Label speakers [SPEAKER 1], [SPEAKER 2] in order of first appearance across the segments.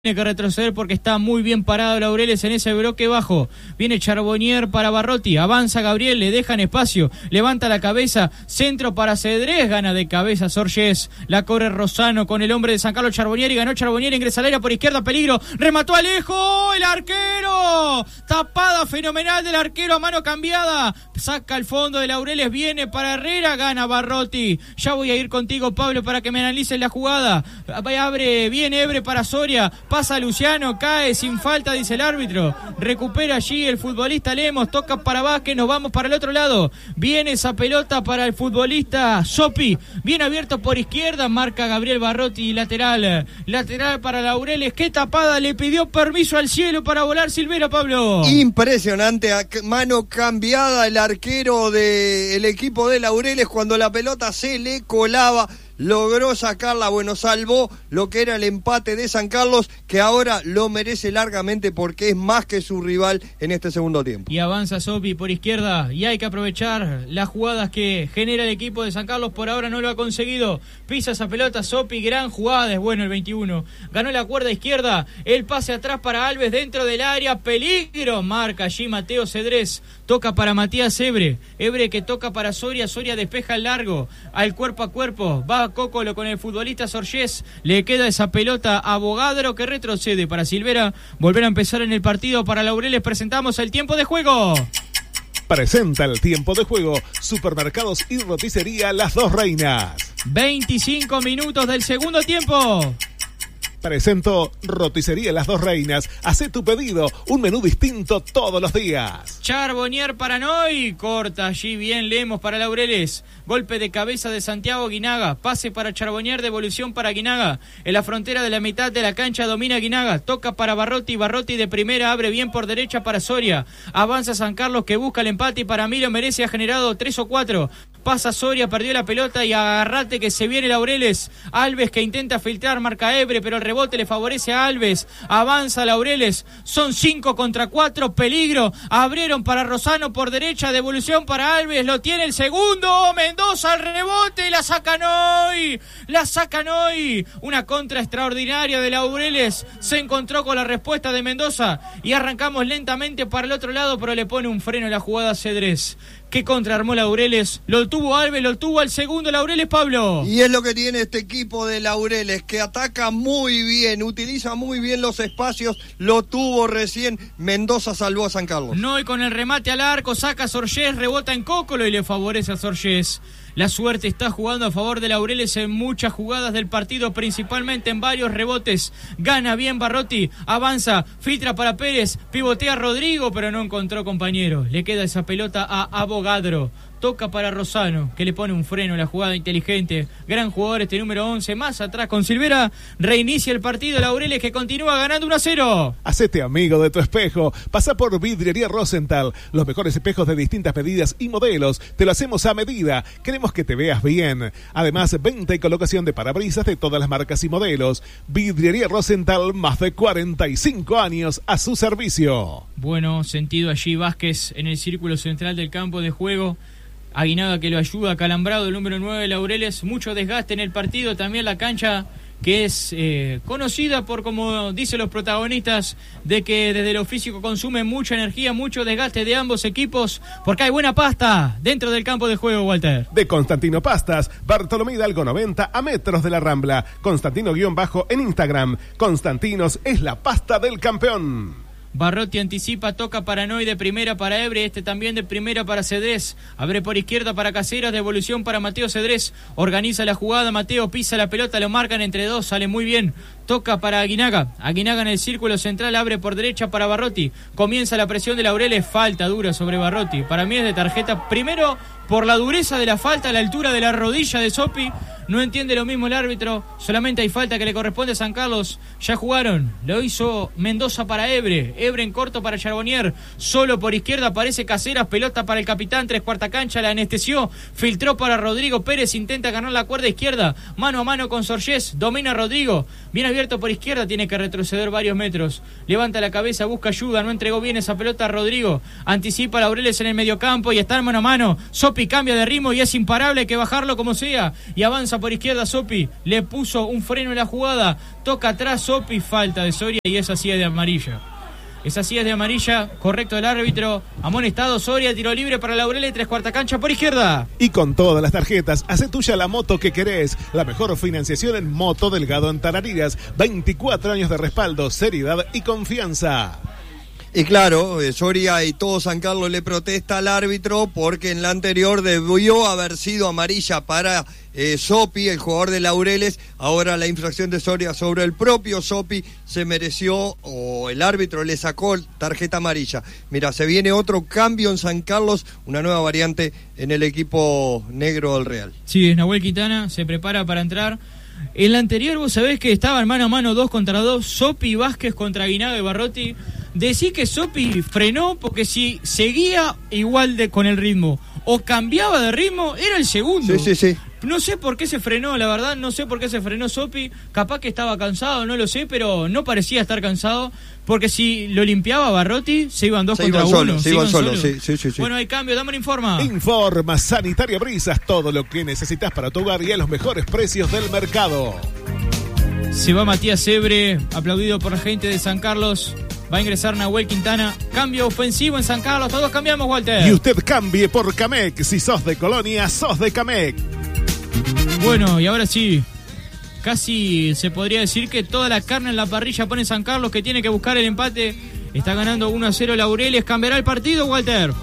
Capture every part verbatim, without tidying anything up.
[SPEAKER 1] Tiene que retroceder porque está muy bien parado Laureles en ese bloque bajo. Viene Charbonnier para Barrotti, avanza Gabriel, le dejan espacio, levanta la cabeza, centro para Cedrés, gana de cabeza Sorges, la corre Rosano con el hombre de San Carlos Charbonnier y ganó Charbonnier, ingresa al área por izquierda, peligro, remató Alejo, el arquero, tapada fenomenal del arquero a mano cambiada, saca al fondo de Laureles, viene para Herrera, gana Barrotti. Ya voy a ir contigo, Pablo, para que me analices la jugada. Abre bien Ebre para Soria, pasa Luciano, cae sin falta, dice el árbitro. Recupera allí el futbolista Lemos, toca para Vázquez, nos vamos para el otro lado. Viene esa pelota para el futbolista Sopi, bien abierto por izquierda, marca Gabriel Barrotti, lateral. Lateral para Laureles, qué tapada, le pidió permiso al cielo para volar Silvera, Pablo.
[SPEAKER 2] Impresionante, mano cambiada el arquero del equipo de Laureles cuando la pelota se le colaba. Logró sacarla, bueno, salvó lo que era el empate de San Carlos, que ahora lo merece largamente porque es más que su rival en este segundo tiempo.
[SPEAKER 1] Y avanza Sopi por izquierda y hay que aprovechar las jugadas que genera el equipo de San Carlos, por ahora no lo ha conseguido. Pisa esa pelota Sopi, gran jugada, es bueno el veintiuno. Ganó la cuerda izquierda, el pase atrás para Alves dentro del área, peligro, marca allí Mateo Cedrés, toca para Matías Ebre, Ebre que toca para Soria, Soria despeja el largo, al cuerpo a cuerpo, va Cócolo con el futbolista Sorges, le queda esa pelota a Bogadro que retrocede para Silvera, volver a empezar en el partido para Laureles. Presentamos el tiempo de juego.
[SPEAKER 3] Presenta el tiempo de juego Supermercados y Roticería Las Dos Reinas.
[SPEAKER 1] veinticinco minutos del segundo tiempo.
[SPEAKER 3] Presento Roticería Las Dos Reinas. Hacé tu pedido, un menú distinto todos los días.
[SPEAKER 1] Charbonnier para Noy, corta allí bien Lemos para Laureles. Golpe de cabeza de Santiago Guinaga, pase para Charbonnier, devolución para Guinaga. En la frontera de la mitad de la cancha domina Guinaga, toca para Barrotti, Barrotti de primera, abre bien por derecha para Soria. Avanza San Carlos que busca el empate y para mí lo merece, ha generado tres o cuatro. Pasa Soria, perdió la pelota y agarrate que se viene Laureles. Alves que intenta filtrar, marca Ebre, pero el rebote le favorece a Alves. Avanza Laureles, son cinco contra cuatro, peligro. Abrieron para Rosano por derecha, devolución para Alves, lo tiene el segundo. Mendoza al rebote, la sacan hoy. La sacan hoy. Una contra extraordinaria de Laureles. Se encontró con la respuesta de Mendoza y arrancamos lentamente para el otro lado, pero le pone un freno a la jugada Cedrés. ¿Qué contra armó Laureles? Lo tuvo Alves, lo tuvo al segundo Laureles, Pablo.
[SPEAKER 2] Y es lo que tiene este equipo de Laureles, que ataca muy bien, utiliza muy bien los espacios, lo tuvo recién. Mendoza salvó a San Carlos.
[SPEAKER 1] No, y con el remate al arco, saca a Sorges, rebota en Cócolo y le favorece a Sorges. La suerte está jugando a favor de Laureles en muchas jugadas del partido, principalmente en varios rebotes. Gana bien Barrotti, avanza, filtra para Pérez, pivotea Rodrigo, pero no encontró compañero. Le queda esa pelota a Abogadro. Toca para Rosano, que le pone un freno a la jugada inteligente. Gran jugador este número once, más atrás con Silvera. Reinicia el partido Laureles, que continúa ganando uno a cero.
[SPEAKER 3] Hacete amigo de tu espejo. Pasa por Vidriería Rosenthal. Los mejores espejos de distintas medidas y modelos. Te lo hacemos a medida. Queremos que te veas bien. Además, venta y colocación de parabrisas de todas las marcas y modelos. Vidriería Rosenthal, más de cuarenta y cinco años a su servicio.
[SPEAKER 1] Bueno, sentido allí Vázquez en el círculo central del campo de juego. Aguinaga que lo ayuda, calambrado el número nueve de Laureles, mucho desgaste en el partido, también la cancha que es eh, conocida por, como dicen los protagonistas, de que desde lo físico consume mucha energía, mucho desgaste de ambos equipos, porque hay buena pasta dentro del campo de juego, Walter.
[SPEAKER 3] De Constantino Pastas, Bartolomé Hidalgo noventa a metros de la Rambla, Constantino guión bajo en Instagram. Constantinos es la pasta del campeón.
[SPEAKER 1] Barrotti anticipa, toca para Noy de primera para Ebre, este también de primera para Cedrés, abre por izquierda para Caseras, devolución para Mateo Cedrés, organiza la jugada, Mateo pisa la pelota, lo marcan entre dos, sale muy bien, toca para Aguinaga, Aguinaga en el círculo central, abre por derecha para Barrotti, comienza la presión de Laureles, falta dura sobre Barrotti, para mí es de tarjeta, primero por la dureza de la falta a la altura de la rodilla de Sopi, no entiende lo mismo el árbitro, solamente hay falta que le corresponde a San Carlos, ya jugaron, lo hizo Mendoza para Ebre, Ebre en corto para Charbonnier, solo por izquierda aparece Caseras, pelota para el capitán, tres cuarta cancha, la anestesió, filtró para Rodrigo Pérez, intenta ganar la cuerda izquierda, mano a mano con Sorges, domina Rodrigo, bien abierto por izquierda, tiene que retroceder varios metros, levanta la cabeza, busca ayuda, no entregó bien esa pelota a Rodrigo, anticipa a Laureles en el mediocampo y está mano a mano, Sopi cambia de ritmo y es imparable, hay que bajarlo como sea, y avanza por izquierda Sopi, le puso un freno en la jugada, toca atrás Sopi, falta de Soria y esa sí es de amarilla. Esa sí es de amarilla, correcto el árbitro, amonestado Soria, tiro libre para Laureles, tres cuarta cancha por izquierda.
[SPEAKER 3] Y con todas las tarjetas, hace tuya la moto que querés, la mejor financiación en Moto Delgado en Tarariras, veinticuatro años de respaldo, seriedad y confianza.
[SPEAKER 2] Y claro, Soria y todo San Carlos le protesta al árbitro porque en la anterior debió haber sido amarilla para eh, Sopi, el jugador de Laureles. Ahora la infracción de Soria sobre el propio Sopi se mereció, o el árbitro le sacó tarjeta amarilla. Mira, se viene otro cambio en San Carlos, una nueva variante en el equipo negro del Real.
[SPEAKER 1] Sí, Nahuel Quintana se prepara para entrar. En la anterior vos sabés que estaban mano a mano dos contra dos, Sopi, Vázquez contra Guinaga y Barrotti. Decí que Sopi frenó porque si seguía igual de con el ritmo o cambiaba de ritmo, era el segundo.
[SPEAKER 2] Sí, sí, sí.
[SPEAKER 1] No sé por qué se frenó, la verdad, no sé por qué se frenó Sopi. Capaz que estaba cansado, no lo sé, pero no parecía estar cansado. Porque si lo limpiaba Barrotti, se iban dos
[SPEAKER 2] se
[SPEAKER 1] contra
[SPEAKER 2] iban
[SPEAKER 1] uno.
[SPEAKER 2] Solo, se, se iban solos, solo. sí, sí, sí, sí.
[SPEAKER 1] Bueno, hay cambio, dame un informa.
[SPEAKER 3] Informa Sanitaria Brisas, todo lo que necesitas para tu hogar y a los mejores precios del mercado.
[SPEAKER 1] Se va Matías Ebre, aplaudido por la gente de San Carlos. Va a ingresar Nahuel Quintana. Cambio ofensivo en San Carlos. Todos cambiamos, Walter.
[SPEAKER 3] Y usted cambie por Camec. Si sos de Colonia, sos de Camec.
[SPEAKER 1] Bueno, y ahora sí. Casi se podría decir que toda la carne en la parrilla pone San Carlos, que tiene que buscar el empate. Está ganando uno a cero Laureles. ¿Cambiará el partido, Walter?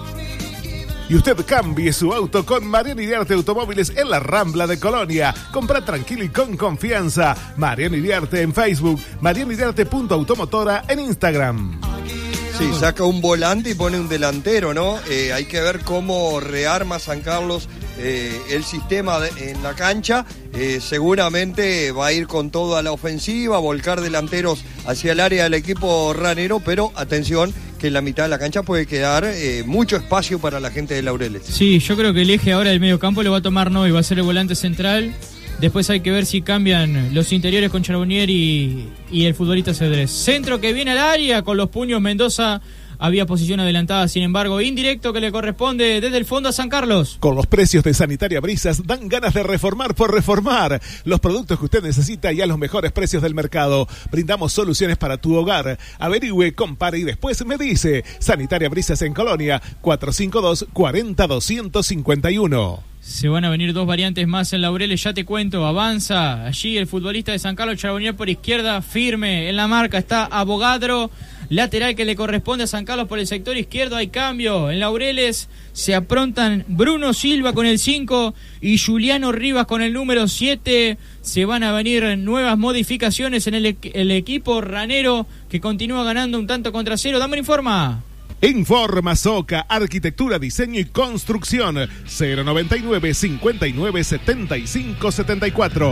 [SPEAKER 3] Y usted cambie su auto con Mariano Iriarte Automóviles en la Rambla de Colonia. Compra tranquilo y con confianza. Mariano Iriarte en Facebook, mariano iriarte punto automotora en Instagram.
[SPEAKER 2] Sí, saca un volante y pone un delantero, ¿no? Eh, hay que ver cómo rearma San Carlos eh, el sistema de, en la cancha. Eh, seguramente va a ir con todo a la ofensiva, volcar delanteros hacia el área del equipo ranero, pero atención que en la mitad de la cancha puede quedar eh, mucho espacio para la gente de Laureles.
[SPEAKER 1] Sí, yo creo que el eje ahora del medio campo lo va a tomar Noy, va a ser el volante central. Después hay que ver si cambian los interiores con Charbonnier y, y el futbolista Cedrés. Centro que viene al área con los puños Mendoza. Había posición adelantada, sin embargo, indirecto que le corresponde desde el fondo a San Carlos.
[SPEAKER 3] Con los precios de Sanitaria Brisas, dan ganas de reformar por reformar. Los productos que usted necesita y a los mejores precios del mercado. Brindamos soluciones para tu hogar. Averigüe, compare y después me dice. Sanitaria Brisas en Colonia, cuatro cinco dos, cuatro cero, dos cinco uno.
[SPEAKER 1] Se van a venir dos variantes más en Laureles, ya te cuento. Avanza allí el futbolista de San Carlos, Charbonnier por izquierda, firme en la marca. Está Abogadro, lateral que le corresponde a San Carlos por el sector izquierdo. Hay cambio en Laureles, se aprontan Bruno Silva con el cinco y Juliano Rivas con el número siete. Se van a venir nuevas modificaciones en el, el equipo ranero, que continúa ganando un tanto contra cero. Dame un informa.
[SPEAKER 3] Informa Soca, arquitectura, diseño y construcción. Cero noventa y nueve, cincuenta y nueve, setenta y cinco, setenta y cuatro.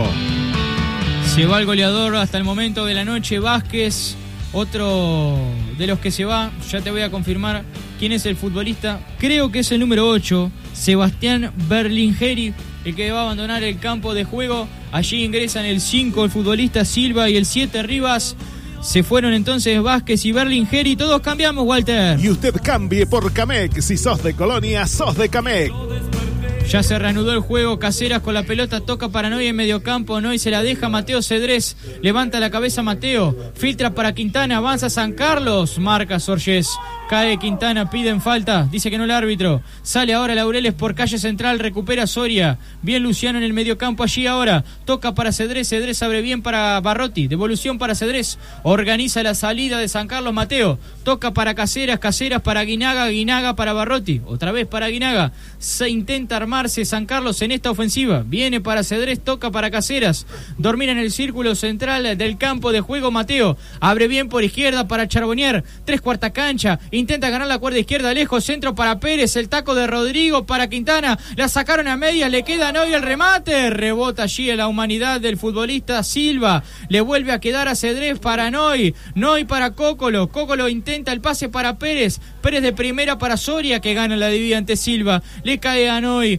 [SPEAKER 1] Se va el goleador hasta el momento de la noche, Vázquez. Otro de los que se va, ya te voy a confirmar quién es el futbolista. Creo que es el número ocho, Sebastián Berlingeri, el que va a abandonar el campo de juego. Allí ingresan el cinco, el futbolista Silva, y el siete, Rivas. Se fueron entonces Vázquez y Berlingeri. Todos cambiamos, Walter.
[SPEAKER 3] Y usted cambie por Camec. Si sos de Colonia, sos de Camec.
[SPEAKER 1] Ya se reanudó el juego. Caseras con la pelota, toca para Noy en mediocampo. Noy se la deja Mateo Cedrés. Levanta la cabeza Mateo. Filtra para Quintana. Avanza San Carlos. Marca Sorges. Cae Quintana, piden falta. Dice que no el árbitro. Sale ahora Laureles por calle central. Recupera Soria. Bien Luciano en el mediocampo allí ahora. Toca para Cedrés. Cedrés abre bien para Barrotti. Devolución para Cedrés. Organiza la salida de San Carlos Mateo. Toca para Caseras. Caseras para Guinaga. Guinaga para Barrotti. Otra vez para Guinaga. Se intenta armarse San Carlos en esta ofensiva. Viene para Cedrés. Toca para Caseras. Dormir en el círculo central del campo de juego Mateo. Abre bien por izquierda para Charbonnier. Tres cuarta cancha. Intenta ganar la cuerda izquierda, lejos, centro para Pérez, el taco de Rodrigo para Quintana, la sacaron a medias, le queda Noy el remate, rebota allí en la humanidad del futbolista Silva, le vuelve a quedar a Cedrés para Noy, Noy para Cócolo, Cócolo intenta el pase para Pérez, Pérez de primera para Soria, que gana la dividida ante Silva, le cae a Noy,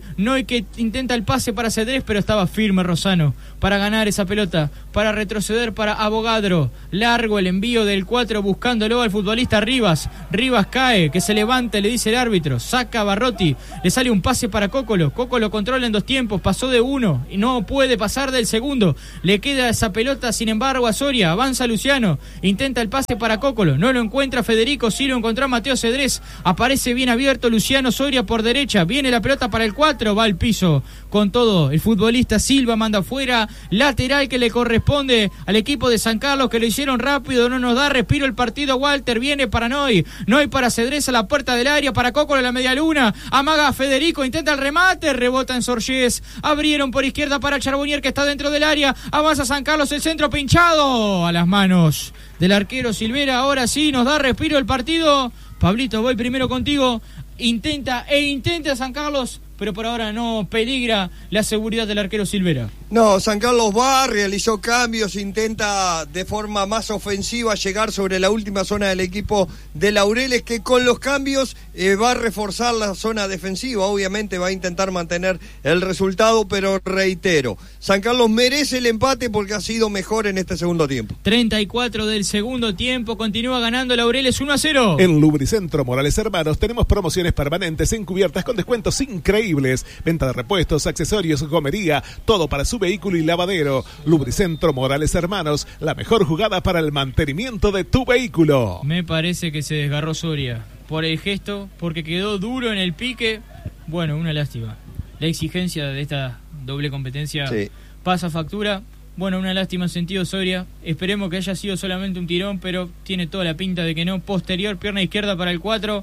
[SPEAKER 1] Noy que intenta el pase para Cedrés, pero estaba firme Rosano para ganar esa pelota, para retroceder para Avogadro. Largo el envío del cuatro buscándolo al futbolista Rivas. Rivas cae, que se levante, le dice el árbitro. Saca a Barrotti, le sale un pase para Cócolo. Cócolo controla en dos tiempos, pasó de uno y no puede pasar del segundo. Le queda esa pelota, sin embargo, a Soria. Avanza Luciano, intenta el pase para Cócolo, no lo encuentra Federico, sí lo encontró a Mateo Cedrés. Aparece bien abierto Luciano Soria por derecha. Viene la pelota para el cuatro, va al piso con todo. El futbolista Silva manda afuera. Lateral que le corresponde al equipo de San Carlos, que lo hicieron rápido, no nos da respiro el partido. Walter viene para Noy, Noy para Cedrés a la puerta del área, para Cócolo en la media luna, amaga a Federico, intenta el remate, rebota en Sorgés, abrieron por izquierda para Charbonnier que está dentro del área, avanza San Carlos, el centro pinchado a las manos del arquero Silvera. Ahora sí nos da respiro el partido. Pablito, voy primero contigo. Intenta e intenta San Carlos, pero por ahora no peligra la seguridad del arquero Silvera.
[SPEAKER 2] No, San Carlos va, realizó cambios, intenta de forma más ofensiva llegar sobre la última zona del equipo de Laureles, que con los cambios eh, va a reforzar la zona defensiva. Obviamente va a intentar mantener el resultado, pero reitero, San Carlos merece el empate porque ha sido mejor en este segundo tiempo.
[SPEAKER 1] treinta y cuatro del segundo tiempo, continúa ganando Laureles uno a cero.
[SPEAKER 3] En Lubricentro Morales Hermanos tenemos promociones permanentes en cubiertas con descuentos increíbles. Venta de repuestos, accesorios, gomería, todo para su vehículo y lavadero. Lubricentro Morales Hermanos, la mejor jugada para el mantenimiento de tu vehículo.
[SPEAKER 1] Me parece que se desgarró Soria por el gesto, porque quedó duro en el pique. Bueno, una lástima. La exigencia de esta doble competencia sí. pasa factura. Bueno, una lástima en sentido Soria. Esperemos que haya sido solamente un tirón, pero tiene toda la pinta de que no. Posterior, pierna izquierda para el cuatro.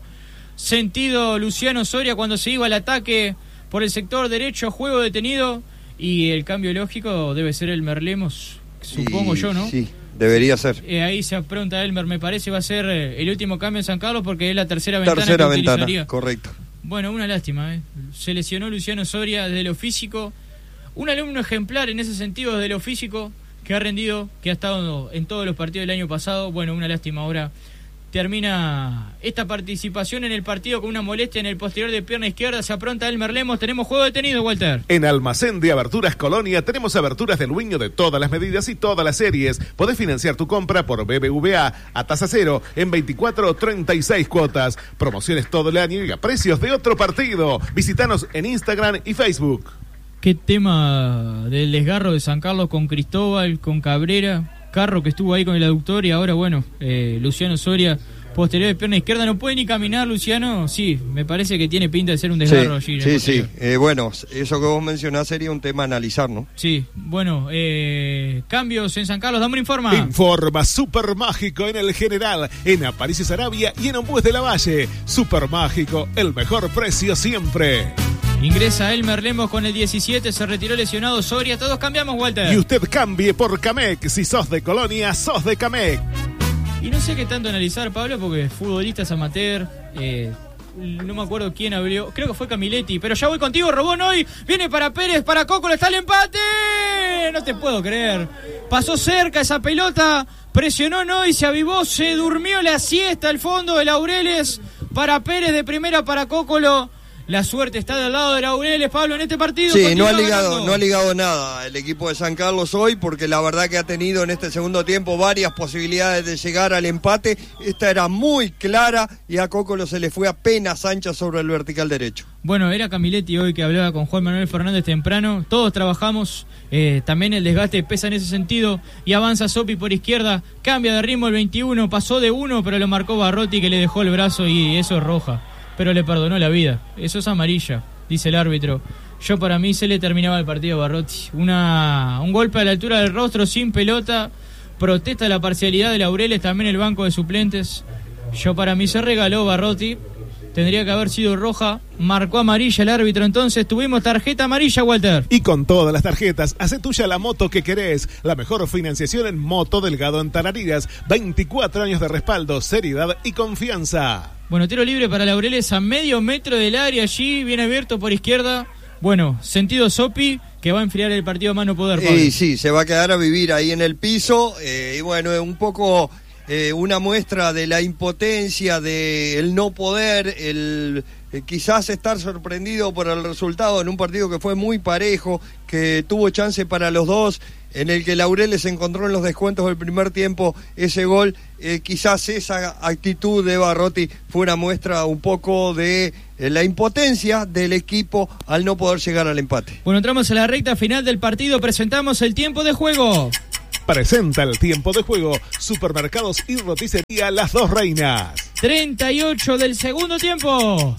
[SPEAKER 1] Sentido Luciano Soria cuando se iba al ataque por el sector derecho, juego detenido. Y el cambio lógico debe ser Elmer Lemos, supongo y, yo, ¿no?
[SPEAKER 2] Sí, debería ser.
[SPEAKER 1] Eh, ahí se apronta Elmer, me parece, va a ser eh, el último cambio en San Carlos porque es la tercera ventana
[SPEAKER 2] tercera
[SPEAKER 1] que
[SPEAKER 2] ventana,
[SPEAKER 1] utilizaría.
[SPEAKER 2] Correcto.
[SPEAKER 1] Bueno, una lástima, ¿eh? Se lesionó Luciano Soria desde lo físico. Un alumno ejemplar en ese sentido desde lo físico, que ha rendido, que ha estado en todos los partidos del año pasado. Bueno, una lástima ahora. Termina esta participación en el partido con una molestia en el posterior de pierna izquierda. Se apronta Elmer Lemos. Tenemos juego detenido, Walter.
[SPEAKER 3] En Almacén de Aberturas Colonia tenemos aberturas del Luño de todas las medidas y todas las series. Podés financiar tu compra por B B V A a tasa cero en veinticuatro o treinta y seis cuotas. Promociones todo el año y a precios de otro partido. Visítanos en Instagram y Facebook.
[SPEAKER 1] Qué tema del desgarro de San Carlos con Cristóbal, con Cabrera. Carro que estuvo ahí con el aductor y ahora, bueno, eh, Luciano Soria, posterior de pierna izquierda, no puede ni caminar Luciano. Sí, me parece que tiene pinta de ser un desgarro
[SPEAKER 2] sí,
[SPEAKER 1] allí.
[SPEAKER 2] Sí, sí, eh, bueno, eso que vos mencionás sería un tema a analizar, ¿no?
[SPEAKER 1] Sí, bueno, eh, cambios en San Carlos, dame un informa.
[SPEAKER 3] Informa Super Mágico en el General, en Aparicio Sarabia y en Ombues de la Valle. Super Mágico, el mejor precio siempre.
[SPEAKER 1] Ingresa Elmer Lemos con el diecisiete, se retiró lesionado Soria, todos cambiamos, Walter.
[SPEAKER 3] Y usted cambie por Camec, si sos de Colonia, sos de Camec.
[SPEAKER 1] Y no sé qué tanto analizar, Pablo, porque futbolistas amateur, eh, no me acuerdo quién abrió, creo que fue Camiletti, pero ya voy contigo, robó Noy, viene para Pérez, para Cócolo, está el empate, no te puedo creer, pasó cerca esa pelota, presionó Noy, se avivó, se durmió la siesta al fondo de Laureles, para Pérez de primera, para Cócolo. La suerte está del lado de Laureles, Pablo, en este partido.
[SPEAKER 2] Sí, no ha ligado, no ha ligado nada el equipo de San Carlos hoy, porque la verdad que ha tenido en este segundo tiempo varias posibilidades de llegar al empate. Esta era muy clara y a Cócolo se le fue apenas ancha sobre el vertical derecho.
[SPEAKER 1] Bueno, era Camiletti hoy que hablaba con Juan Manuel Fernández temprano. Todos trabajamos, eh, también el desgaste pesa en ese sentido. Y avanza Sopi por izquierda, cambia de ritmo el veintiuno, pasó de uno, pero lo marcó Barrotti que le dejó el brazo y eso es roja. Pero le perdonó la vida. Eso es amarilla, dice el árbitro. Yo para mí se le terminaba el partido a Barrotti. Una, un golpe a la altura del rostro sin pelota. Protesta la parcialidad de Laureles, también el banco de suplentes. Yo para mí se regaló Barrotti. Tendría que haber sido roja. Marcó amarilla el árbitro. Entonces tuvimos tarjeta amarilla, Walter.
[SPEAKER 3] Y con todas las tarjetas, hace tuya la moto que querés. La mejor financiación en Moto Delgado en Tarariras. veinticuatro años de respaldo, seriedad y confianza.
[SPEAKER 1] Bueno, tiro libre para Laureles a medio metro del área allí, bien abierto por izquierda. Bueno, sentido Sopi, que va a enfriar el partido a mano poder, Pablo.
[SPEAKER 2] Sí, sí, se va a quedar a vivir ahí en el piso. Eh, y bueno, un poco eh, una muestra de la impotencia, de el no poder, el eh, quizás estar sorprendido por el resultado en un partido que fue muy parejo, que tuvo chance para los dos, en el que Laureles encontró en los descuentos del primer tiempo ese gol. Eh, quizás esa actitud de Barrotti fue una muestra un poco de eh, la impotencia del equipo al no poder llegar al empate.
[SPEAKER 1] Bueno, entramos a la recta final del partido, presentamos el tiempo de juego.
[SPEAKER 3] Presenta el tiempo de juego Supermercados y Roticería Las Dos Reinas.
[SPEAKER 1] treinta y ocho del segundo tiempo.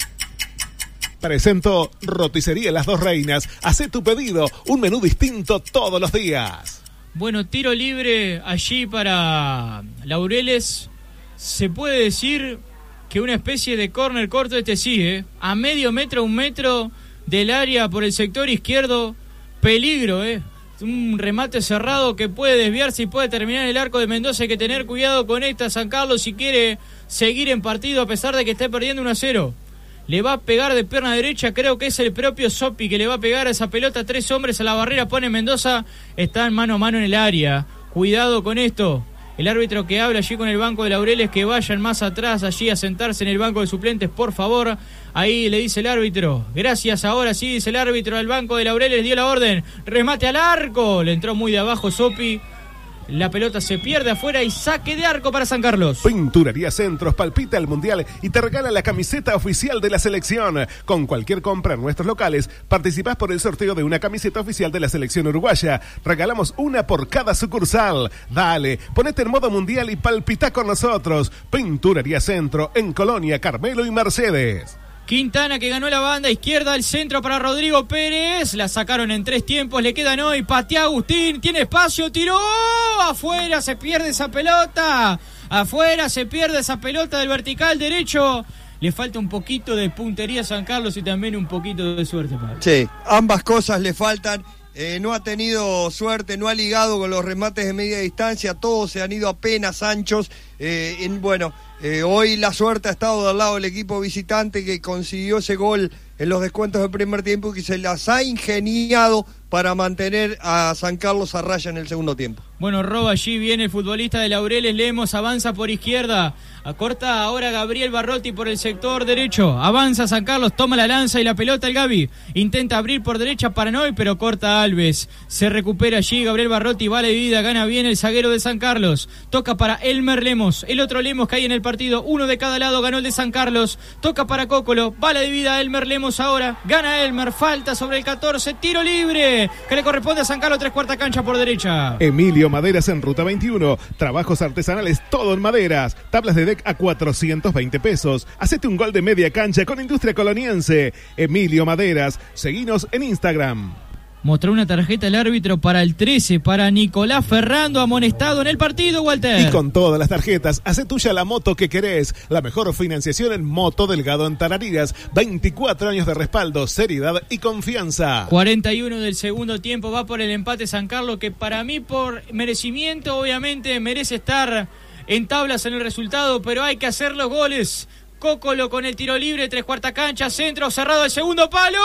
[SPEAKER 3] Presento Roticería Las Dos Reinas. Hacé tu pedido, un menú distinto todos los días.
[SPEAKER 1] Bueno, tiro libre allí para Laureles. Se puede decir que una especie de córner corto este sí, ¿eh? A medio metro, un metro del área por el sector izquierdo. Peligro, ¿eh? Un remate cerrado que puede desviarse y puede terminar en el arco de Mendoza. Hay que tener cuidado con esta San Carlos si quiere seguir en partido a pesar de que esté perdiendo uno a cero. Le va a pegar de pierna derecha, creo que es el propio Sopi que le va a pegar a esa pelota. Tres hombres a la barrera, pone Mendoza, está en mano a mano en el área. Cuidado con esto. El árbitro que habla allí con el banco de Laureles, que vayan más atrás allí a sentarse en el banco de suplentes, por favor. Ahí le dice el árbitro. Gracias, ahora sí, dice el árbitro al banco de Laureles, dio la orden. Remate al arco. Le entró muy de abajo Sopi. La pelota se pierde afuera y saque de arco para San Carlos.
[SPEAKER 3] Pinturería Centros palpita el Mundial y te regala la camiseta oficial de la selección. Con cualquier compra en nuestros locales, participás por el sorteo de una camiseta oficial de la selección uruguaya. Regalamos una por cada sucursal. Dale, ponete en modo Mundial y palpita con nosotros. Pinturería Centro en Colonia, Carmelo y Mercedes.
[SPEAKER 1] Quintana que ganó la banda izquierda, el centro para Rodrigo Pérez, la sacaron en tres tiempos, le quedan hoy, patea Agustín, tiene espacio, tiró, afuera se pierde esa pelota, afuera se pierde esa pelota del vertical derecho, le falta un poquito de puntería a San Carlos y también un poquito de suerte, Pablo.
[SPEAKER 2] Sí, ambas cosas le faltan. Eh, no ha tenido suerte, no ha ligado con los remates de media distancia, todos se han ido apenas anchos. Eh, en, bueno, eh, hoy la suerte ha estado del lado del equipo visitante que consiguió ese gol en los descuentos del primer tiempo y que se las ha ingeniado para mantener a San Carlos a raya en el segundo tiempo.
[SPEAKER 1] Bueno, roba allí, viene el futbolista de Laureles, Lemos, avanza por izquierda, acorta ahora Gabriel Barrotti por el sector derecho, avanza San Carlos, toma la lanza y la pelota el Gaby, intenta abrir por derecha para Noy, pero corta Alves, se recupera allí Gabriel Barrotti, vale vida, gana bien el zaguero de San Carlos, toca para Elmer Lemos, el otro Lemos que hay en el partido, uno de cada lado, ganó el de San Carlos, toca para Cócolo, vale de vida Elmer Lemos ahora, gana Elmer, falta sobre el catorce, tiro libre, que le corresponde a San Carlos, tres cuarta cancha por derecha.
[SPEAKER 3] Emilio Maderas en Ruta veintiuno, trabajos artesanales todo en maderas, tablas de deck a cuatrocientos veinte pesos, hacete un gol de media cancha con Industria Coloniense. Emilio Maderas, seguinos en Instagram.
[SPEAKER 1] Mostró una tarjeta el árbitro para el trece, para Nicolás Ferrando, amonestado en el partido, Walter.
[SPEAKER 3] Y con todas las tarjetas, hace tuya la moto que querés. La mejor financiación en Moto Delgado en Tarariras. veinticuatro años de respaldo, seriedad y confianza.
[SPEAKER 1] cuarenta y uno del segundo tiempo, va por el empate San Carlos, que para mí por merecimiento, obviamente, merece estar en tablas en el resultado, pero hay que hacer los goles. Cócolo con el tiro libre, tres cuarta cancha, centro cerrado el segundo palo,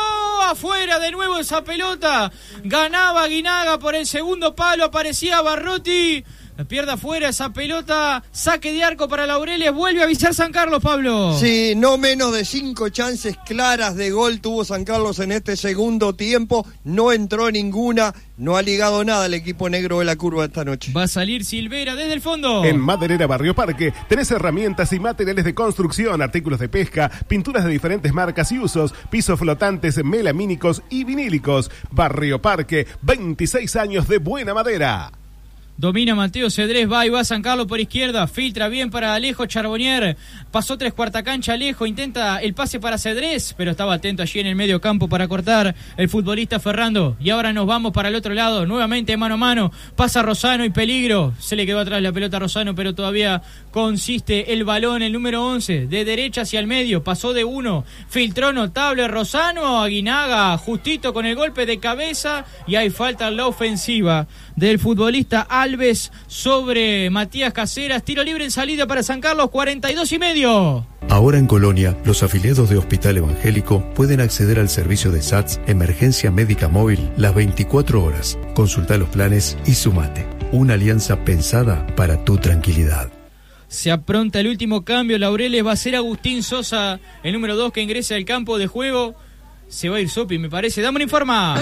[SPEAKER 1] afuera de nuevo esa pelota, ganaba Guinaga por el segundo palo, aparecía Barrotti, pierde afuera esa pelota, saque de arco para Laureles, vuelve a avisar San Carlos, Pablo.
[SPEAKER 2] Sí, no menos de cinco chances claras de gol tuvo San Carlos en este segundo tiempo, no entró ninguna, no ha ligado nada el equipo negro de la curva esta noche.
[SPEAKER 1] Va a salir Silvera desde el fondo.
[SPEAKER 3] En Maderera Barrio Parque tenés herramientas y materiales de construcción, artículos de pesca, pinturas de diferentes marcas y usos, pisos flotantes, melamínicos y vinílicos. Barrio Parque, veintiséis años de buena madera.
[SPEAKER 1] Domina Mateo Cedrés, va y va San Carlos por izquierda, filtra bien para Alejo Charbonnier, pasó tres cuarta cancha Alejo, intenta el pase para Cedrés, pero estaba atento allí en el medio campo para cortar el futbolista Ferrando, y ahora nos vamos para el otro lado, nuevamente mano a mano, pasa Rosano y peligro, se le quedó atrás la pelota a Rosano, pero todavía consiste el balón, el número once, de derecha hacia el medio, pasó de uno, filtró notable Rosano, Aguinaga, justito con el golpe de cabeza, y hay falta en la ofensiva del futbolista Alves sobre Matías Caseras, tiro libre en salida para San Carlos, cuarenta y dos y medio.
[SPEAKER 4] Ahora en Colonia, los afiliados de Hospital Evangélico pueden acceder al servicio de S A T S Emergencia Médica Móvil las veinticuatro horas. Consulta los planes y sumate. Una alianza pensada para tu tranquilidad.
[SPEAKER 1] Se apronta el último cambio, Laureles va a ser Agustín Sosa, el número dos que ingresa al campo de juego. Se va a ir Sopi, me parece. Dame un informa.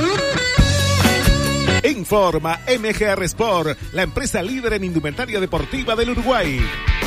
[SPEAKER 3] Informa M G R Sport, la empresa líder en indumentaria deportiva del Uruguay.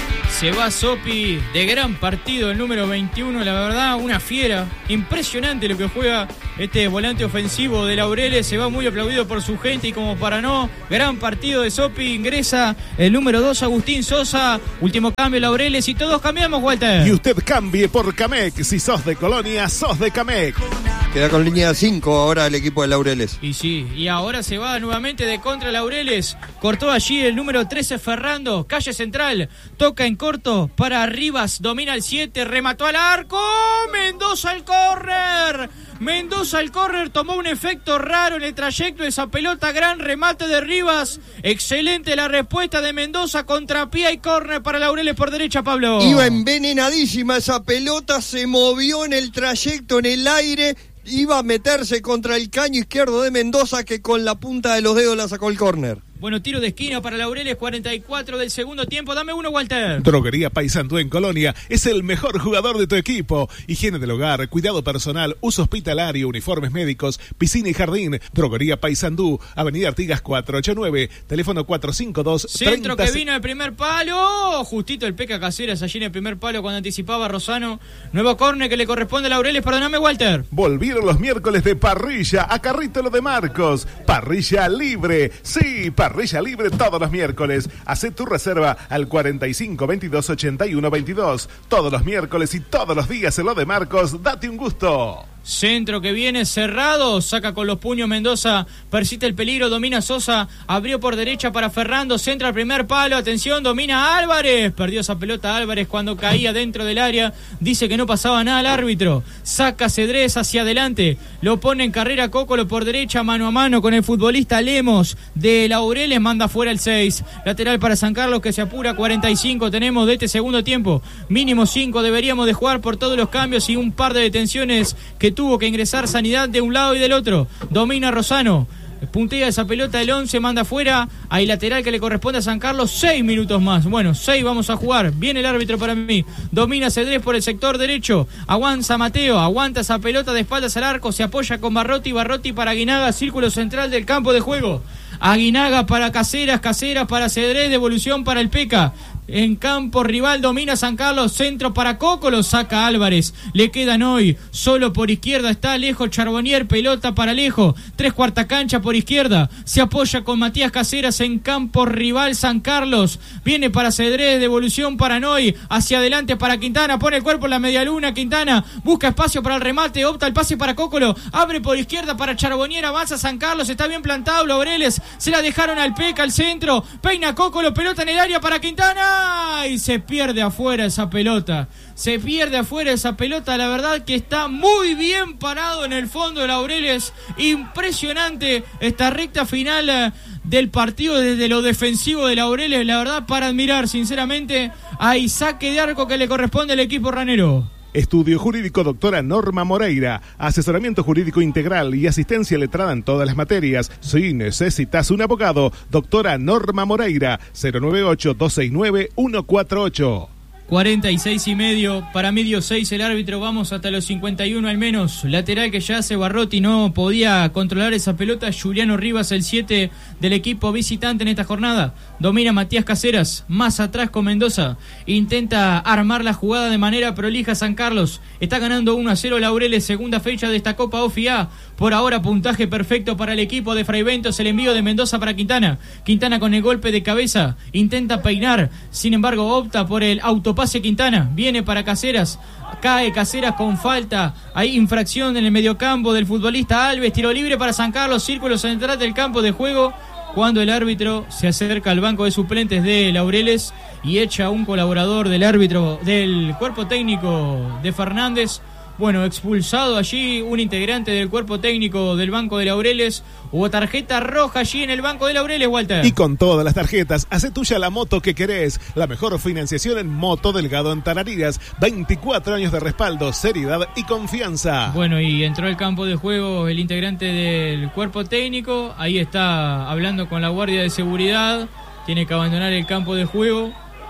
[SPEAKER 1] Se va Sopi, de gran partido el número veintiuno, la verdad, una fiera. Impresionante lo que juega este volante ofensivo de Laureles, se va muy aplaudido por su gente y como para no, gran partido de Sopi, ingresa el número dos, Agustín Sosa, último cambio Laureles y todos cambiamos, Walter.
[SPEAKER 3] Y usted cambie por Camec, si sos de Colonia, sos de Camec.
[SPEAKER 2] Queda con línea cinco ahora el equipo de Laureles.
[SPEAKER 1] Y sí, y ahora se va nuevamente de contra Laureles. Cortó allí el número trece Ferrando, calle central. Toca en corto para Rivas, domina el siete, remató al arco. Mendoza al córner. Mendoza al córner, tomó un efecto raro en el trayecto de esa pelota. Gran remate de Rivas. Excelente la respuesta de Mendoza, contrapié y córner para Laureles por derecha, Pablo.
[SPEAKER 2] Iba envenenadísima esa pelota, se movió en el trayecto, en el aire. Iba a meterse contra el caño izquierdo de Mendoza, que con la punta de los dedos la sacó el córner.
[SPEAKER 1] Bueno, tiro de esquina para Laureles, cuarenta y cuatro del segundo tiempo. Dame uno, Walter.
[SPEAKER 3] Droguería Paysandú en Colonia es el mejor jugador de tu equipo. Higiene del hogar, cuidado personal, uso hospitalario, uniformes médicos, piscina y jardín. Droguería Paysandú, Avenida Artigas cuatrocientos ochenta y nueve, teléfono cuatro cinco dos,
[SPEAKER 1] Centro
[SPEAKER 3] treinta...
[SPEAKER 1] que vino el primer palo. Justito el Peca Caseras allí en el primer palo cuando anticipaba Rosano. Nuevo córner que le corresponde a Laureles. Perdóname, Walter.
[SPEAKER 3] Volvieron los miércoles de parrilla a Carrito de Marcos. Parrilla libre. Sí, parrilla libre todos los miércoles. Hacé tu reserva al cuarenta y cinco, veintidós, ochenta y uno, veintidós. Todos los miércoles y todos los días en lo de Marcos. Date un gusto.
[SPEAKER 1] Centro que viene cerrado, saca con los puños Mendoza, persiste el peligro, domina Sosa, abrió por derecha para Ferrando, centra al primer palo, atención, domina Álvarez, perdió esa pelota Álvarez cuando caía dentro del área, dice que no pasaba nada al árbitro, saca Cedrés hacia adelante, lo pone en carrera Cócolo por derecha, mano a mano con el futbolista Lemos de Laureles, manda fuera el seis, lateral para San Carlos que se apura, cuarenta y cinco tenemos de este segundo tiempo, mínimo cinco deberíamos de jugar por todos los cambios y un par de detenciones que tuvo que ingresar Sanidad de un lado y del otro. Domina Rosano, puntea esa pelota el once, manda afuera. Hay lateral que le corresponde a San Carlos. Seis minutos más. Bueno, seis vamos a jugar. Viene el árbitro para mí. Domina Cedrés por el sector derecho. Aguanta Mateo. Aguanta esa pelota de espaldas al arco. Se apoya con Barrotti. Barrotti para Aguinaga. Círculo central del campo de juego. Aguinaga para Caseras. Caseras para Cedrés. Devolución para el Peca. En campo rival domina San Carlos, centro para Coco, lo saca Álvarez, le quedan hoy, solo por izquierda está Alejo Charbonnier, pelota para Alejo, tres cuarta cancha por izquierda, se apoya con Matías Caseras en campo rival San Carlos, viene para Cedrés, devolución para Noy, hacia adelante para Quintana, pone el cuerpo en la media luna, Quintana, busca espacio para el remate, opta el pase para Cócolo, abre por izquierda para Charbonnier, avanza San Carlos, está bien plantado, Laureles, se la dejaron al Peca, al centro, peina Cócolo, pelota en el área para Quintana, y se pierde afuera esa pelota, se pierde afuera esa pelota, la verdad que está muy bien parado en el fondo de Laureles, impresionante esta recta final del partido desde lo defensivo de Laureles, la verdad para admirar sinceramente, hay saque de arco que le corresponde al equipo ranero.
[SPEAKER 3] Estudio Jurídico Doctora Norma Moreira, asesoramiento jurídico integral y asistencia letrada en todas las materias. Si necesitas un abogado, Doctora Norma Moreira, cero nueve ocho, dos seis nueve, uno cuatro ocho.
[SPEAKER 1] cuarenta y seis y medio, para medio seis el árbitro, vamos hasta los cincuenta y uno al menos, lateral que ya hace Barrotti, no podía controlar esa pelota, Juliano Rivas, el siete del equipo visitante en esta jornada, domina Matías Caseras, más atrás con Mendoza, intenta armar la jugada de manera prolija San Carlos, está ganando uno a cero Laureles, segunda fecha de esta Copa O F I A, por ahora puntaje perfecto para el equipo de Fray Bentos, el envío de Mendoza para Quintana, Quintana con el golpe de cabeza, intenta peinar, sin embargo opta por el autopase Quintana, viene para Caseras, cae Caseras con falta, hay infracción en el mediocampo del futbolista Alves, tiro libre para San Carlos, círculo central del campo de juego, cuando el árbitro se acerca al banco de suplentes de Laureles y echa a un colaborador del árbitro, del cuerpo técnico de Fernández. Bueno, expulsado allí un integrante del cuerpo técnico del Banco de Laureles. Hubo tarjeta roja allí en el Banco de Laureles, Walter.
[SPEAKER 3] Y con todas las tarjetas, hace tuya la moto que querés. La mejor financiación en moto Delgado en Tarariras. veinticuatro años de respaldo, seriedad y confianza.
[SPEAKER 1] Bueno, y entró al campo de juego el integrante del cuerpo técnico. Ahí está hablando con la guardia de seguridad. Tiene que abandonar el campo de juego.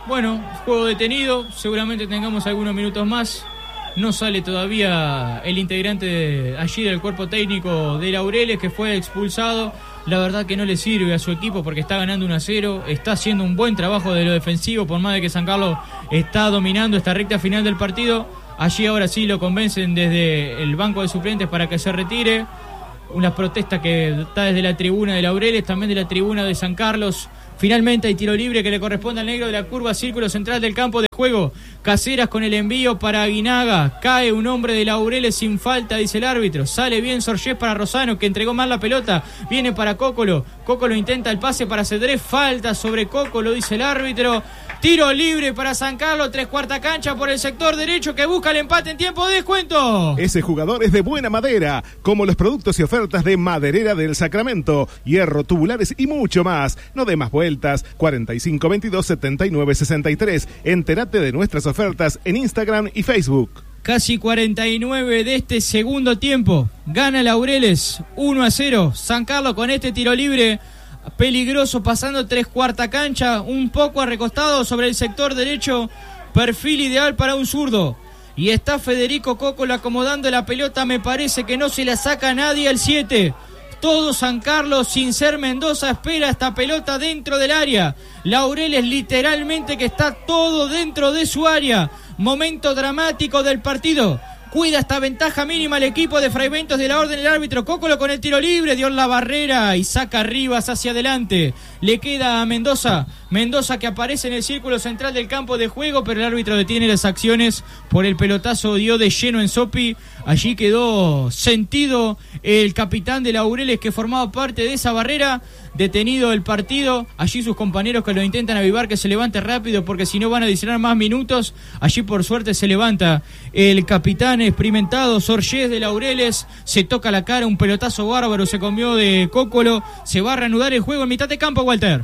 [SPEAKER 1] Bueno, juego detenido, seguramente tengamos algunos minutos más. No sale todavía el integrante de, allí del cuerpo técnico de Laureles, que fue expulsado. La verdad que no le sirve a su equipo porque está ganando uno a cero. Está haciendo un buen trabajo de lo defensivo, por más de que San Carlos está dominando esta recta final del partido. Allí ahora sí lo convencen desde el banco de suplentes para que se retire. Una protesta que está desde la tribuna de Laureles, también de la tribuna de San Carlos. Finalmente hay tiro libre que le corresponde al negro de la curva, círculo central del campo de juego. Caseras con el envío para Aguinaga. Cae un hombre de Laureles sin falta, dice el árbitro. Sale bien Sorgés para Rosano, que entregó mal la pelota. Viene para Cócolo. Cócolo intenta el pase para Cedrés. Falta sobre Cócolo, dice el árbitro. Tiro libre para San Carlos, tres cuarta cancha por el sector derecho, que busca el empate en tiempo de descuento.
[SPEAKER 3] Ese jugador es de buena madera, como los productos y ofertas de Maderera del Sacramento, hierro, tubulares y mucho más. No dé más vueltas. cuarenta y cinco veintidós setenta y nueve sesenta y tres. Entérate de nuestras ofertas en Instagram y Facebook.
[SPEAKER 1] Casi cuarenta y nueve de este segundo tiempo. Gana Laureles uno a cero. San Carlos con este tiro libre peligroso, pasando tres cuarta cancha, un poco recostado sobre el sector derecho, perfil ideal para un zurdo. Y está Federico Cócolo acomodando la pelota, me parece que no se la saca nadie al siete. Todo San Carlos, sin ser Mendoza, espera esta pelota dentro del área. Laureles literalmente que está todo dentro de su área. Momento dramático del partido. Cuida esta ventaja mínima el equipo de Fray Bentos de la orden del árbitro. Cócolo con el tiro libre, dio la barrera y saca Rivas hacia adelante. Le queda a Mendoza. Mendoza que aparece en el círculo central del campo de juego, pero el árbitro detiene las acciones por el pelotazo, dio de lleno en Sopi. Allí quedó sentido el capitán de Laureles, que formaba parte de esa barrera. Detenido el partido, allí sus compañeros que lo intentan avivar, que se levante rápido porque si no van a adicionar más minutos. Allí por suerte se levanta el capitán experimentado Sorgés de Laureles, se toca la cara, un pelotazo bárbaro se comió de Cócolo. Se va a reanudar el juego en mitad de campo, Walter.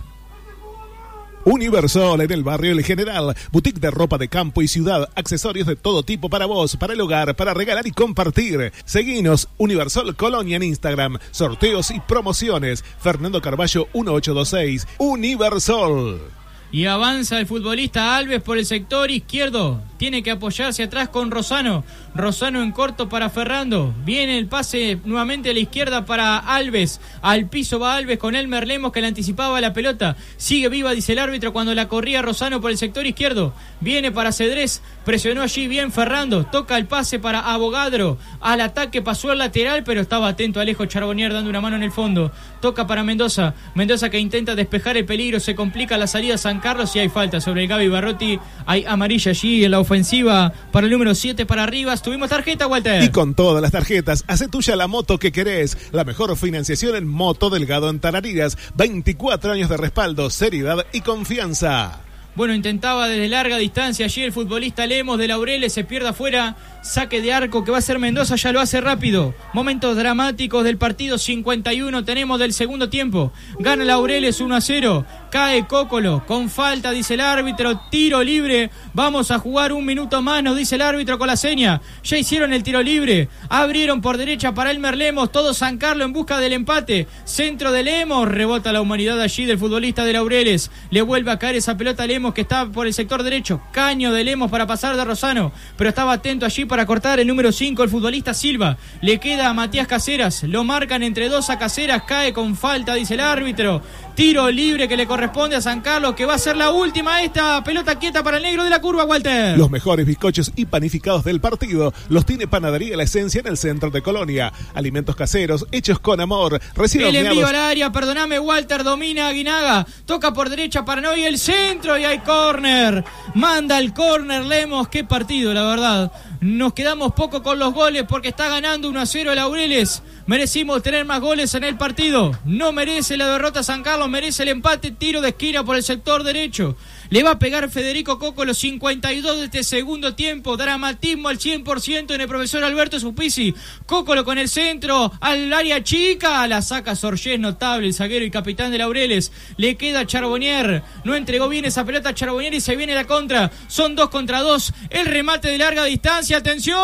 [SPEAKER 3] Universal en el barrio El General, boutique de ropa de campo y ciudad, accesorios de todo tipo para vos, para el hogar, para regalar y compartir. Seguinos, Universal Colonia en Instagram, sorteos y promociones. Fernando Carballo uno ocho dos seis, Universal.
[SPEAKER 1] Y avanza el futbolista Alves por el sector izquierdo. Tiene que apoyarse atrás con Rosano. Rosano en corto para Ferrando. Viene el pase nuevamente a la izquierda para Alves. Al piso va Alves con Elmer Lemos, que le anticipaba la pelota. Sigue viva, dice el árbitro, cuando la corría Rosano por el sector izquierdo. Viene para Cedrés. Presionó allí bien Ferrando. Toca el pase para Abogadro. Al ataque pasó al lateral, pero estaba atento Alejo Charbonnier dando una mano en el fondo. Toca para Mendoza. Mendoza que intenta despejar el peligro. Se complica la salida San Carlos y hay falta sobre Gaby Barrotti. Hay amarilla allí en la ofensiva para el número siete para Rivas. Tuvimos tarjeta, Walter.
[SPEAKER 3] Y con todas las tarjetas, hace tuya la moto que querés. La mejor financiación en Moto Delgado en Tarariras. veinticuatro años de respaldo, seriedad y confianza.
[SPEAKER 1] Bueno, intentaba desde larga distancia allí el futbolista Lemos de Laureles, se pierde afuera, saque de arco que va a ser Mendoza, ya lo hace rápido. Momentos dramáticos del partido, cincuenta y uno tenemos del segundo tiempo. Gana Laureles uno a cero, cae Cócolo, con falta dice el árbitro, tiro libre, vamos a jugar un minuto más, nos dice el árbitro con la seña. Ya hicieron el tiro libre, abrieron por derecha para Elmer Lemos, todo San Carlos en busca del empate. Centro de Lemos, rebota la humanidad allí del futbolista de Laureles, le vuelve a caer esa pelota a Lemos, que está por el sector derecho. Caño de Lemos para pasar de Rosano, pero estaba atento allí para cortar el número cinco, el futbolista Silva. Le queda a Matías Caseras, lo marcan entre dos a Caseras, cae con falta, dice el árbitro. Tiro libre que le corresponde a San Carlos, que va a ser la última esta pelota quieta para el negro de la curva, Walter.
[SPEAKER 3] Los mejores bizcochos y panificados del partido los tiene Panadería La Esencia en el centro de Colonia. Alimentos caseros hechos con amor. Recién
[SPEAKER 1] el
[SPEAKER 3] horneados.
[SPEAKER 1] Envío al área, perdóname, Walter, domina Aguinaga, toca por derecha para Noy, el centro y hay córner. Manda el córner Lemos, qué partido, la verdad. Nos quedamos poco con los goles porque está ganando uno a cero Laureles. Merecimos tener más goles en el partido. No merece la derrota San Carlos, merece el empate. Tiro de esquina por el sector derecho. Le va a pegar Federico Coco los cincuenta y dos de este segundo tiempo. Dramatismo al cien por ciento en el profesor Alberto Supisi. Cócolo con el centro al área chica. La saca Sorgés, notable, el zaguero y capitán de Laureles. Le queda Charbonnier. No entregó bien esa pelota a Charbonnier y se viene la contra. Son dos contra dos. El remate de larga distancia. ¡Atención!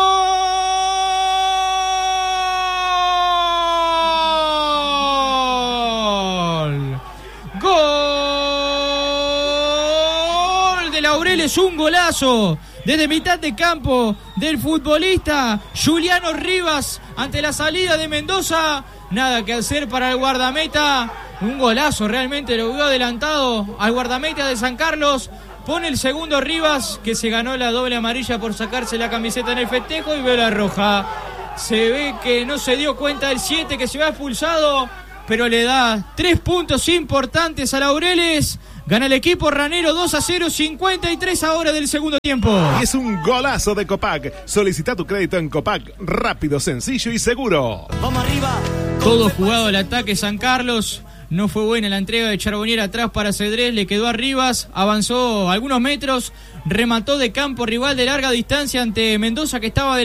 [SPEAKER 1] ¡Gol! Laureles, un golazo desde mitad de campo del futbolista Juliano Rivas ante la salida de Mendoza. Nada que hacer para el guardameta. Un golazo, realmente lo vio adelantado al guardameta de San Carlos. Pone el segundo Rivas, que se ganó la doble amarilla por sacarse la camiseta en el festejo, y ve la roja. Se ve que no se dio cuenta el siete, que se va expulsado, pero le da tres puntos importantes a Laureles. Gana el equipo ranero dos a cero, cincuenta y tres ahora del segundo tiempo.
[SPEAKER 3] Y es un golazo de Copac. Solicita tu crédito en Copac, rápido, sencillo y seguro.
[SPEAKER 1] Vamos arriba. Todo jugado al ataque San Carlos. No fue buena la entrega de Charbonnier atrás para Cedrés, le quedó a Rivas, avanzó algunos metros, remató de campo rival de larga distancia ante Mendoza, que estaba de